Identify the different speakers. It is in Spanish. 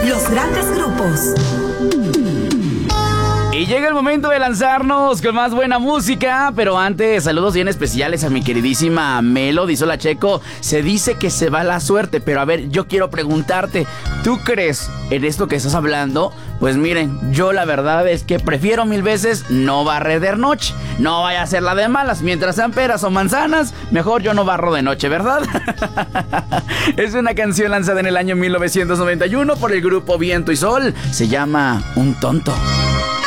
Speaker 1: Los grandes grupos.
Speaker 2: Y llega el momento de lanzarnos con más buena música, pero antes, saludos bien especiales a mi queridísima Melo. Dice: hola, Checo, se dice que se va la suerte, pero a ver, yo quiero preguntarte, ¿tú crees en esto que estás hablando? Pues miren, yo la verdad es que prefiero mil veces no barrer de noche. No vaya a ser la de malas, mientras sean peras o manzanas, mejor yo no barro de noche, ¿verdad? Es una canción lanzada en el año 1991 por el grupo Viento y Sol, se llama Un Tonto.